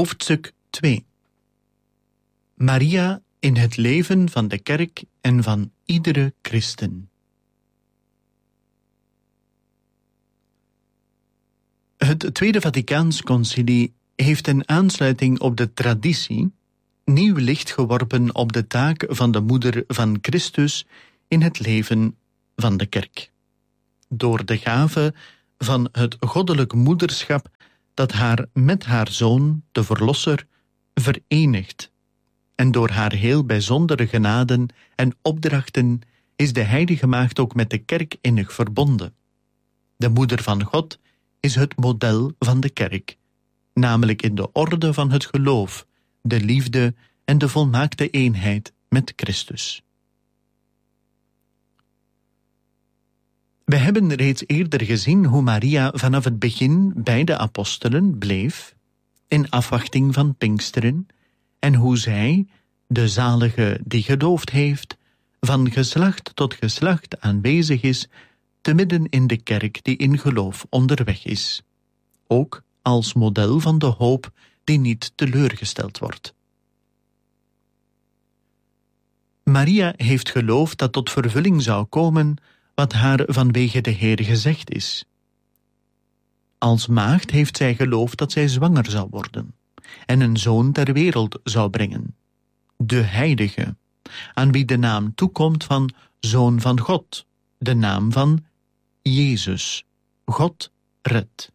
Hoofdstuk 2. Maria in het leven van de kerk en van iedere christen. Het Tweede Vaticaans Concilie heeft in aansluiting op de traditie nieuw licht geworpen op de taak van de moeder van Christus in het leven van de kerk. Door de gave van het goddelijk moederschap dat haar met haar zoon, de Verlosser, verenigt. En door haar heel bijzondere genaden en opdrachten is de Heilige Maagd ook met de kerk innig verbonden. De moeder van God is het model van de kerk, namelijk in de orde van het geloof, de liefde en de volmaakte eenheid met Christus. We hebben reeds eerder gezien hoe Maria vanaf het begin bij de apostelen bleef, in afwachting van Pinksteren, en hoe zij, de zalige die geloofd heeft, van geslacht tot geslacht aanwezig is, te midden in de kerk die in geloof onderweg is, ook als model van de hoop die niet teleurgesteld wordt. Maria heeft geloofd dat tot vervulling zou komen wat haar vanwege de Heer gezegd is. Als maagd heeft zij geloofd dat zij zwanger zou worden en een zoon ter wereld zou brengen, de Heilige, aan wie de naam toekomt van Zoon van God, de naam van Jezus, God redt.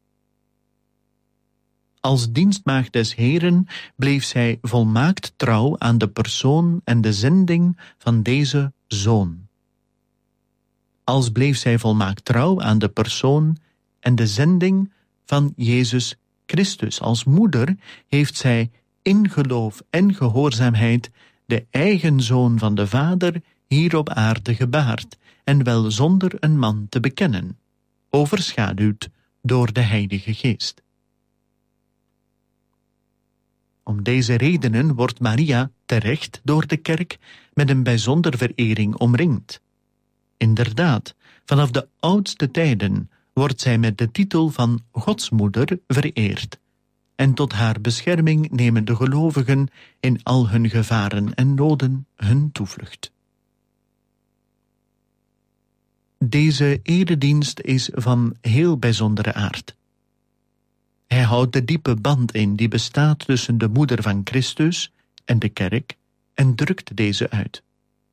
Als dienstmaagd des Heeren bleef zij volmaakt trouw aan de persoon en de zending van deze Zoon. Als bleef zij volmaakt trouw aan de persoon en de zending van Jezus Christus. Als moeder heeft zij in geloof en gehoorzaamheid de eigen Zoon van de Vader hier op aarde gebaard, en wel zonder een man te bekennen, overschaduwd door de Heilige Geest. Om deze redenen wordt Maria terecht door de kerk met een bijzondere verering omringd. Inderdaad, vanaf de oudste tijden wordt zij met de titel van Godsmoeder vereerd, en tot haar bescherming nemen de gelovigen in al hun gevaren en noden hun toevlucht. Deze eredienst is van heel bijzondere aard. Hij houdt de diepe band in die bestaat tussen de moeder van Christus en de kerk en drukt deze uit.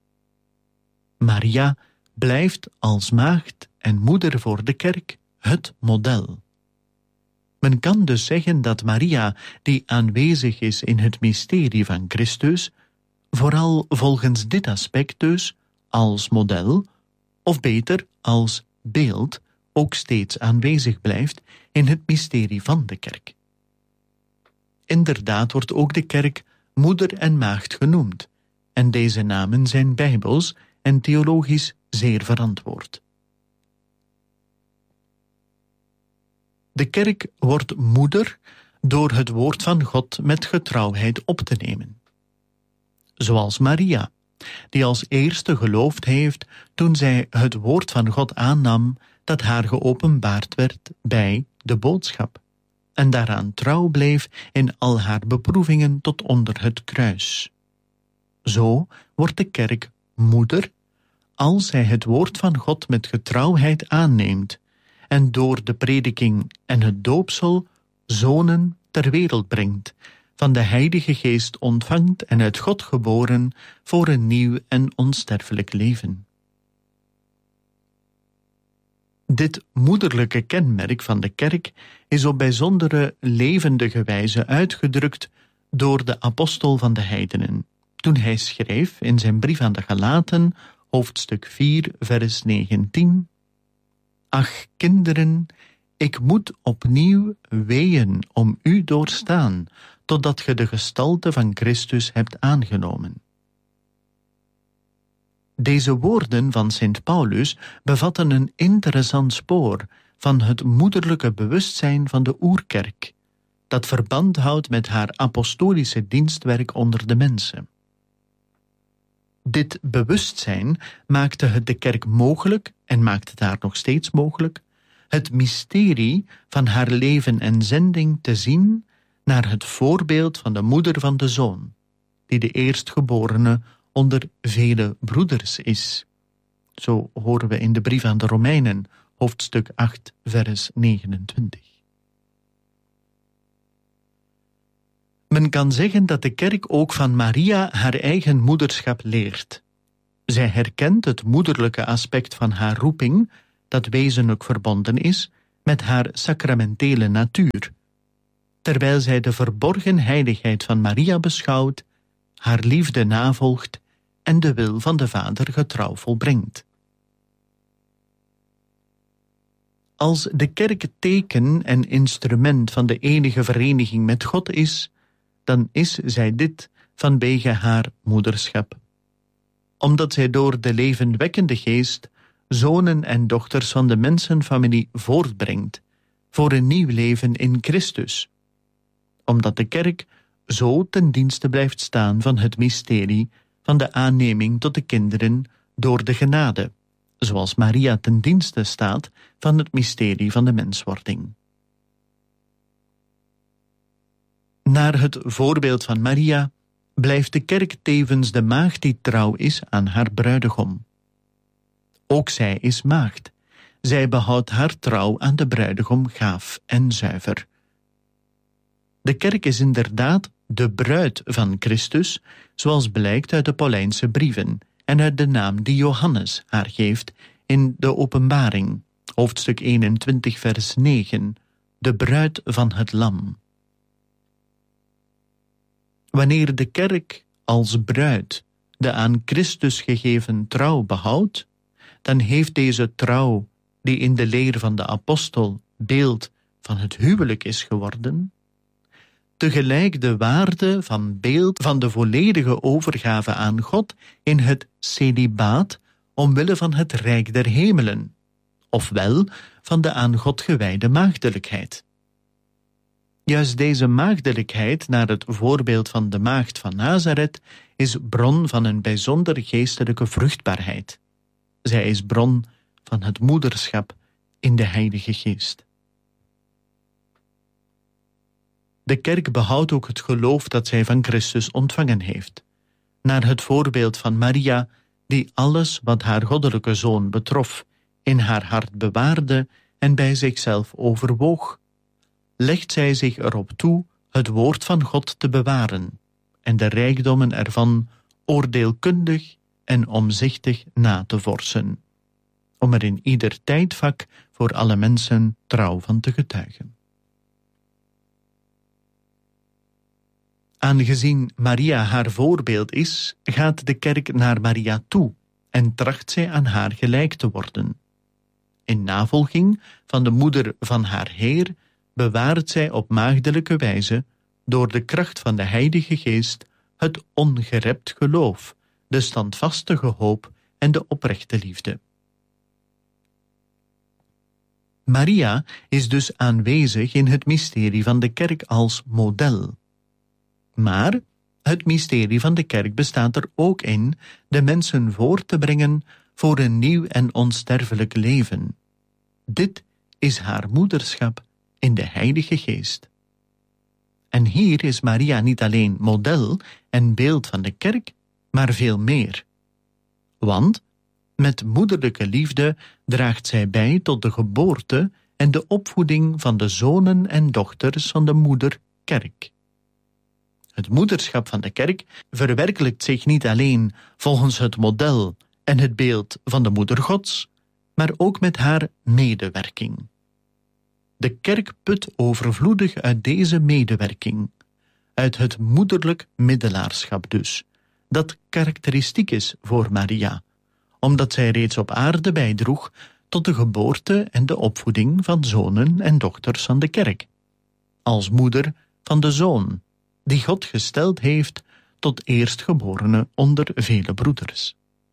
Maria blijft als maagd en moeder voor de kerk het model. Men kan dus zeggen dat Maria, die aanwezig is in het mysterie van Christus, vooral volgens dit aspect dus als model, of beter als beeld, ook steeds aanwezig blijft in het mysterie van de kerk. Inderdaad wordt ook de kerk moeder en maagd genoemd, en deze namen zijn bijbels en theologisch zeer verantwoord. De kerk wordt moeder door het woord van God met getrouwheid op te nemen. Zoals Maria, die als eerste geloofd heeft toen zij het woord van God aannam dat haar geopenbaard werd bij de boodschap, en daaraan trouw bleef in al haar beproevingen tot onder het kruis. Zo wordt de kerk moeder als zij het woord van God met getrouwheid aanneemt en door de prediking en het doopsel zonen ter wereld brengt, van de Heilige Geest ontvangt en uit God geboren voor een nieuw en onsterfelijk leven. Dit moederlijke kenmerk van de kerk is op bijzondere levendige wijze uitgedrukt door de apostel van de heidenen, toen hij schreef in zijn brief aan de Galaten, hoofdstuk 4, vers 19: Ach, kinderen, ik moet opnieuw weeën om u doorstaan, totdat ge de gestalte van Christus hebt aangenomen. Deze woorden van Sint Paulus bevatten een interessant spoor van het moederlijke bewustzijn van de oerkerk, dat verband houdt met haar apostolische dienstwerk onder de mensen. Dit bewustzijn maakte het de kerk mogelijk, en maakt het haar nog steeds mogelijk, het mysterie van haar leven en zending te zien naar het voorbeeld van de moeder van de zoon, die de eerstgeborene onder vele broeders is. Zo horen we in de brief aan de Romeinen, hoofdstuk 8, vers 29. Men kan zeggen dat de kerk ook van Maria haar eigen moederschap leert. Zij herkent het moederlijke aspect van haar roeping, dat wezenlijk verbonden is met haar sacramentele natuur, terwijl zij de verborgen heiligheid van Maria beschouwt, haar liefde navolgt en de wil van de Vader getrouw volbrengt. Als de kerk teken en instrument van de enige vereniging met God is, dan is zij dit vanwege haar moederschap. Omdat zij door de levenwekkende geest zonen en dochters van de mensenfamilie voortbrengt voor een nieuw leven in Christus. Omdat de kerk zo ten dienste blijft staan van het mysterie van de aanneming tot de kinderen door de genade, zoals Maria ten dienste staat van het mysterie van de menswording. Naar het voorbeeld van Maria blijft de kerk tevens de maagd die trouw is aan haar bruidegom. Ook zij is maagd. Zij behoudt haar trouw aan de bruidegom gaaf en zuiver. De kerk is inderdaad de bruid van Christus, zoals blijkt uit de Paulijnse brieven en uit de naam die Johannes haar geeft in de Openbaring, hoofdstuk 21, vers 9, de bruid van het lam. Wanneer de kerk als bruid de aan Christus gegeven trouw behoudt, dan heeft deze trouw, die in de leer van de apostel beeld van het huwelijk is geworden, tegelijk de waarde van beeld van de volledige overgave aan God in het celibaat omwille van het rijk der hemelen, ofwel van de aan God gewijde maagdelijkheid. Juist deze maagdelijkheid, naar het voorbeeld van de maagd van Nazareth, is bron van een bijzonder geestelijke vruchtbaarheid. Zij is bron van het moederschap in de Heilige Geest. De kerk behoudt ook het geloof dat zij van Christus ontvangen heeft, naar het voorbeeld van Maria, die alles wat haar goddelijke zoon betrof in haar hart bewaarde en bij zichzelf overwoog, legt zij zich erop toe het woord van God te bewaren en de rijkdommen ervan oordeelkundig en omzichtig na te vorsen, om er in ieder tijdvak voor alle mensen trouw van te getuigen. Aangezien Maria haar voorbeeld is, gaat de kerk naar Maria toe en tracht zij aan haar gelijk te worden. In navolging van de moeder van haar Heer bewaart zij op maagdelijke wijze, door de kracht van de Heilige Geest, het ongerept geloof, de standvastige hoop en de oprechte liefde. Maria is dus aanwezig in het mysterie van de kerk als model. Maar het mysterie van de kerk bestaat er ook in de mensen voor te brengen voor een nieuw en onsterfelijk leven. Dit is haar moederschap in de Heilige Geest. En hier is Maria niet alleen model en beeld van de kerk, maar veel meer. Want met moederlijke liefde draagt zij bij tot de geboorte en de opvoeding van de zonen en dochters van de moeder kerk. Het moederschap van de kerk verwerkelijkt zich niet alleen volgens het model en het beeld van de moeder Gods, maar ook met haar medewerking. De kerk put overvloedig uit deze medewerking, uit het moederlijk middelaarschap dus, dat karakteristiek is voor Maria, omdat zij reeds op aarde bijdroeg tot de geboorte en de opvoeding van zonen en dochters van de kerk, als moeder van de zoon, die God gesteld heeft tot eerstgeborene onder vele broeders.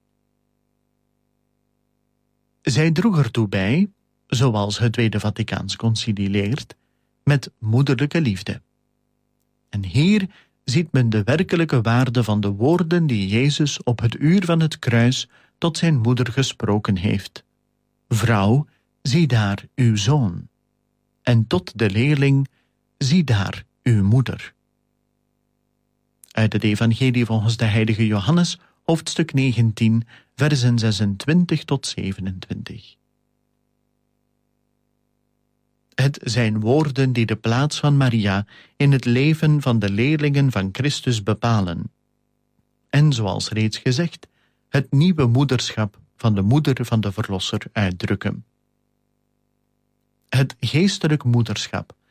Zij droeg ertoe bij, zoals het Tweede Vaticaans Concilie leert, met moederlijke liefde. En hier ziet men de werkelijke waarde van de woorden die Jezus op het uur van het kruis tot zijn moeder gesproken heeft. Vrouw, zie daar uw zoon. En tot de leerling, zie daar uw moeder. Uit het Evangelie volgens de heilige Johannes, hoofdstuk 19, versen 26 tot 27. Het zijn woorden die de plaats van Maria in het leven van de leerlingen van Christus bepalen. En zoals reeds gezegd, het nieuwe moederschap van de moeder van de Verlosser uitdrukken. Het geestelijk moederschap